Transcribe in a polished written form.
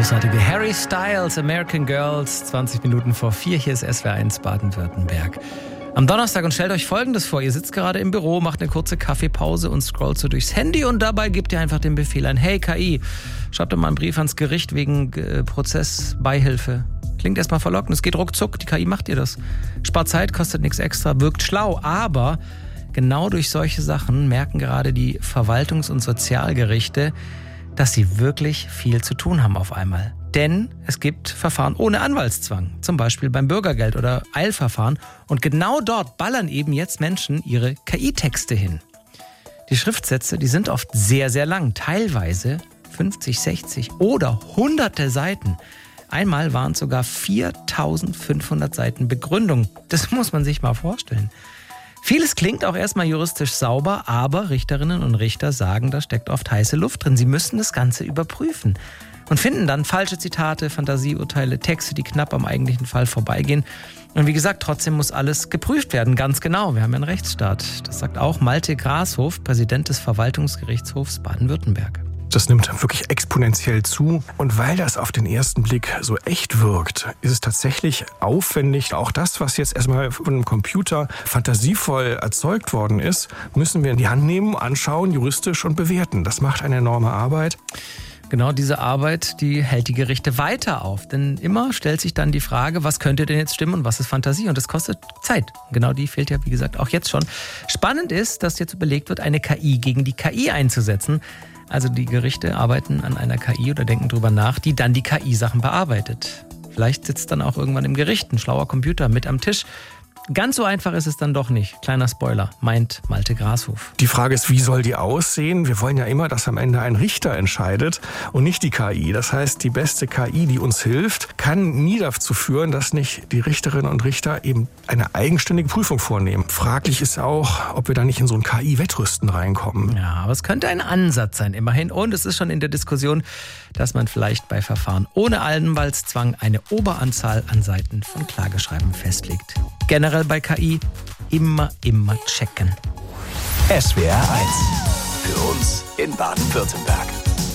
großartige Harry Styles, American Girls, 20 Minuten vor 4, hier ist SWR1 Baden-Württemberg. Am Donnerstag und stellt euch Folgendes vor, ihr sitzt gerade im Büro, macht eine kurze Kaffeepause und scrollt so durchs Handy und dabei gebt ihr einfach den Befehl ein, hey KI, schreibt doch mal einen Brief ans Gericht wegen Prozessbeihilfe. Klingt erstmal verlockend, es geht ruckzuck, die KI macht ihr das. Spart Zeit, kostet nichts extra, wirkt schlau, aber genau durch solche Sachen merken gerade die Verwaltungs- und Sozialgerichte, dass sie wirklich viel zu tun haben auf einmal. Denn es gibt Verfahren ohne Anwaltszwang, zum Beispiel beim Bürgergeld oder Eilverfahren. Und genau dort ballern eben jetzt Menschen ihre KI-Texte hin. Die Schriftsätze, die sind oft sehr, sehr lang, teilweise 50, 60 oder hunderte Seiten. Einmal waren es sogar 4.500 Seiten Begründung. Das muss man sich mal vorstellen. Vieles klingt auch erstmal juristisch sauber, aber Richterinnen und Richter sagen, da steckt oft heiße Luft drin. Sie müssen das Ganze überprüfen und finden dann falsche Zitate, Fantasieurteile, Texte, die knapp am eigentlichen Fall vorbeigehen. Und wie gesagt, trotzdem muss alles geprüft werden, ganz genau. Wir haben einen Rechtsstaat. Das sagt auch Malte Grashof, Präsident des Verwaltungsgerichtshofs Baden-Württemberg. Das nimmt wirklich exponentiell zu. Und weil das auf den ersten Blick so echt wirkt, ist es tatsächlich aufwendig. Auch das, was jetzt erstmal von einem Computer fantasievoll erzeugt worden ist, müssen wir in die Hand nehmen, anschauen, juristisch und bewerten. Das macht eine enorme Arbeit. Genau diese Arbeit, die hält die Gerichte weiter auf. Denn immer stellt sich dann die Frage, was könnte denn jetzt stimmen und was ist Fantasie? Und das kostet Zeit. Genau die fehlt ja, wie gesagt, auch jetzt schon. Spannend ist, dass jetzt überlegt wird, eine KI gegen die KI einzusetzen. Also die Gerichte arbeiten an einer KI oder denken drüber nach, die dann die KI-Sachen bearbeitet. Vielleicht sitzt dann auch irgendwann im Gericht ein schlauer Computer mit am Tisch. Ganz so einfach ist es dann doch nicht. Kleiner Spoiler, meint Malte Grashof. Die Frage ist, wie soll die aussehen? Wir wollen ja immer, dass am Ende ein Richter entscheidet und nicht die KI. Das heißt, die beste KI, die uns hilft, kann nie dazu führen, dass nicht die Richterinnen und Richter eben eine eigenständige Prüfung vornehmen. Fraglich ist auch, ob wir da nicht in so ein KI-Wettrüsten reinkommen. Ja, aber es könnte ein Ansatz sein, immerhin. Und es ist schon in der Diskussion, dass man vielleicht bei Verfahren ohne Anwaltszwang eine Oberanzahl an Seiten von Klageschreiben festlegt. Generell bei KI immer checken. SWR 1. Für uns in Baden-Württemberg.